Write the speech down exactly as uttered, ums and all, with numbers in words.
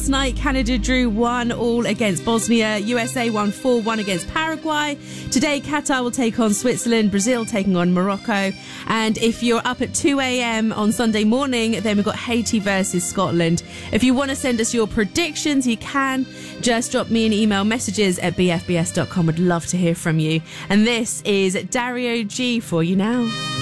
last night, Canada drew one all against Bosnia. U S A won four one against Paraguay. Today, Qatar will take on Switzerland. Brazil taking on Morocco. And if you're up at two a.m. on Sunday morning, then we've got Haiti versus Scotland. If you want to send us your predictions, you can. Just drop me an email, messages at b f b s dot com. Would love to hear from you. And this is Dario G for you now.